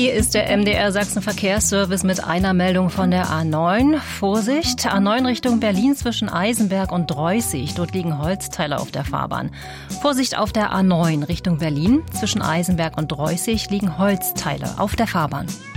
Hier ist der MDR Sachsen Verkehrsservice mit einer Meldung von der A9. Vorsicht, A9 Richtung Berlin zwischen Eisenberg und Dreußig. Dort liegen Holzteile auf der Fahrbahn. Vorsicht auf der A9 Richtung Berlin zwischen Eisenberg und Dreußig liegen Holzteile auf der Fahrbahn.